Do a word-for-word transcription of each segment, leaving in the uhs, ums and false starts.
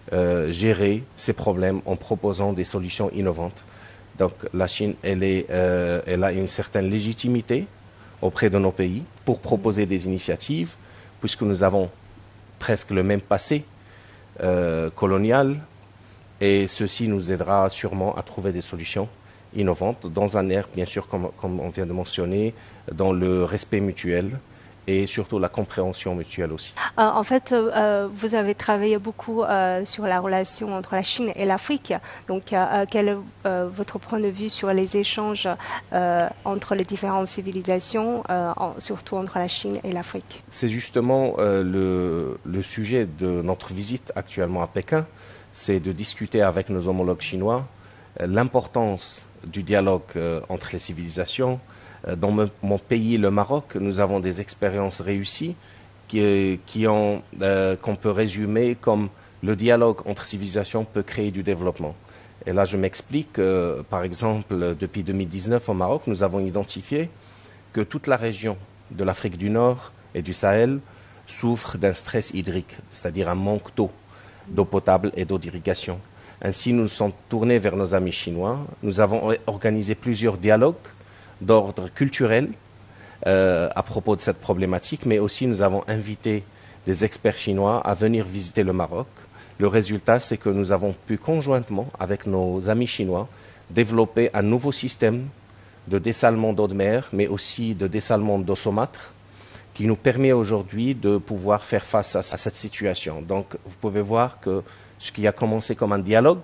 euh, gérer ces problèmes en proposant des solutions innovantes. Donc la Chine, elle, est, euh, elle a une certaine légitimité auprès de nos pays pour proposer des initiatives, puisque nous avons presque le même passé euh, colonial, et ceci nous aidera sûrement à trouver des solutions innovantes dans un air, bien sûr, comme, comme on vient de mentionner, dans le respect mutuel et surtout la compréhension mutuelle aussi. Euh, en fait, euh, vous avez travaillé beaucoup euh, sur la relation entre la Chine et l'Afrique. Donc, euh, quel est euh, votre point de vue sur les échanges euh, entre les différentes civilisations, euh, en, surtout entre la Chine et l'Afrique? C'est justement euh, le, le sujet de notre visite actuellement à Pékin, c'est de discuter avec nos homologues chinois euh, l'importance du dialogue euh, entre les civilisations. Dans mon pays, le Maroc, nous avons des expériences réussies qui, qui ont, euh, qu'on peut résumer comme le dialogue entre civilisations peut créer du développement. Et là, je m'explique. Euh, par exemple, depuis deux mille dix-neuf au Maroc, nous avons identifié que toute la région de l'Afrique du Nord et du Sahel souffre d'un stress hydrique, c'est-à-dire un manque d'eau, d'eau potable et d'eau d'irrigation. Ainsi, nous nous sommes tournés vers nos amis chinois. Nous avons organisé plusieurs dialogues d'ordre culturel euh, à propos de cette problématique, mais aussi nous avons invité des experts chinois à venir visiter le Maroc. Le résultat, c'est que nous avons pu conjointement, avec nos amis chinois, développer un nouveau système de dessalement d'eau de mer, mais aussi de dessalement d'eau saumâtre, qui nous permet aujourd'hui de pouvoir faire face à, à cette situation. Donc, vous pouvez voir que ce qui a commencé comme un dialogue,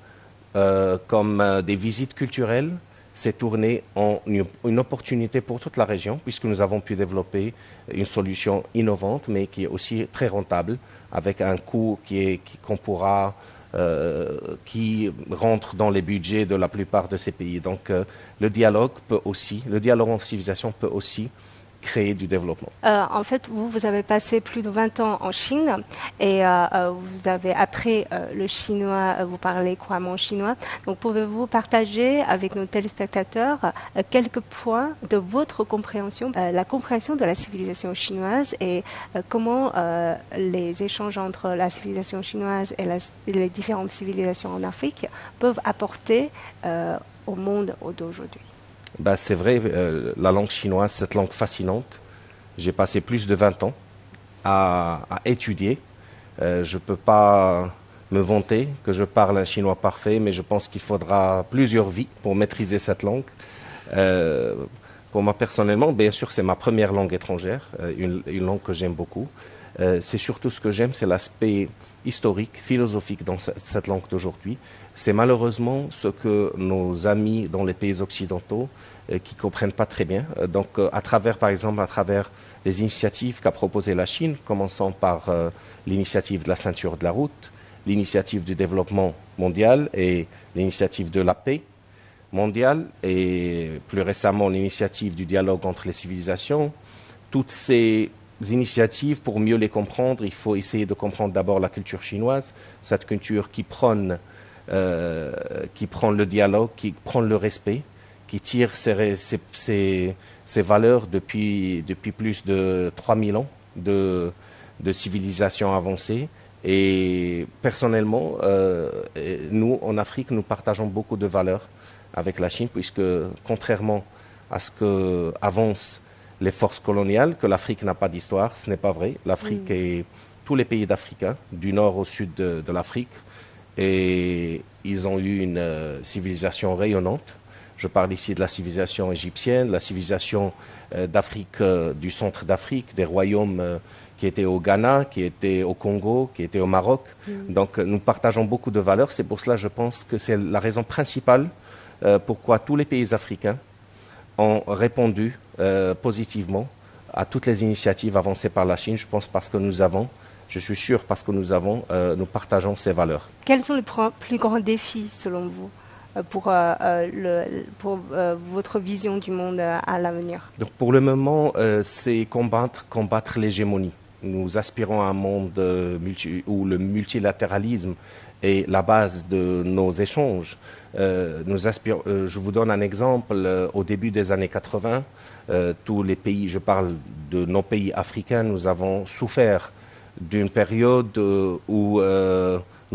euh, comme euh, des visites culturelles, s'est tourné en une opportunité pour toute la région, puisque nous avons pu développer une solution innovante, mais qui est aussi très rentable, avec un coût qui est, qui, qu'on pourra, euh, qui rentre dans les budgets de la plupart de ces pays. Donc, euh, le dialogue peut aussi, le dialogue en civilisation peut aussi créer du développement. Euh, en fait, vous, vous avez passé plus de vingt ans en Chine et euh, vous avez appris euh, le chinois, vous parlez couramment chinois. Donc, pouvez-vous partager avec nos téléspectateurs euh, quelques points de votre compréhension, euh, la compréhension de la civilisation chinoise et euh, comment euh, les échanges entre la civilisation chinoise et, la, et les différentes civilisations en Afrique peuvent apporter euh, au monde d'aujourd'hui? Ben, c'est vrai, euh, la langue chinoise, cette langue fascinante. J'ai passé plus de vingt ans à, à étudier. Euh, je ne peux pas me vanter que je parle un chinois parfait, mais je pense qu'il faudra plusieurs vies pour maîtriser cette langue. Euh, pour moi, personnellement, bien sûr, c'est ma première langue étrangère, euh, une, une langue que j'aime beaucoup. Euh, c'est surtout ce que j'aime, c'est l'aspect historique, philosophique dans cette langue d'aujourd'hui. C'est malheureusement ce que nos amis dans les pays occidentaux euh, qui ne comprennent pas très bien. Euh, donc, euh, à travers, par exemple, à travers les initiatives qu'a proposées la Chine, commençant par euh, l'initiative de la ceinture de la route, l'initiative du développement mondial et l'initiative de la paix mondiale, et plus récemment l'initiative du dialogue entre les civilisations, toutes ces initiatives, pour mieux les comprendre, il faut essayer de comprendre d'abord la culture chinoise, cette culture qui prône, euh, qui prône le dialogue, qui prône le respect, qui tire ses, ses, ses, ses valeurs depuis, depuis plus de trois mille ans de, de civilisation avancée. Et personnellement, euh, nous, en Afrique, nous partageons beaucoup de valeurs avec la Chine, puisque contrairement à ce qu'avancent les forces coloniales, que l'Afrique n'a pas d'histoire, ce n'est pas vrai. L'Afrique mmh. est tous les pays d'Afrique, hein, du nord au sud de, de l'Afrique, et ils ont eu une euh, civilisation rayonnante. Je parle ici de la civilisation égyptienne, la civilisation euh, d'Afrique, euh, du centre d'Afrique, des royaumes euh, qui étaient au Ghana, qui étaient au Congo, qui étaient au Maroc. Mmh. Donc nous partageons beaucoup de valeurs. C'est pour cela, je pense, que c'est la raison principale euh, pourquoi tous les pays africains ont répondu euh, positivement à toutes les initiatives avancées par la Chine. Je pense parce que nous avons, je suis sûr parce que nous avons, euh, nous partageons ces valeurs. Quels sont les plus grands défis selon vous pour, euh, le, pour euh, votre vision du monde à l'avenir? Donc pour le moment, euh, c'est combattre, combattre l'hégémonie. Nous aspirons à un monde euh, multi, où le multilatéralisme est la base de nos échanges. Euh, nous aspirons, euh, je vous donne un exemple. Euh, au début des années quatre-vingt, euh, tous les pays, je parle de nos pays africains, nous avons souffert d'une période euh, où euh,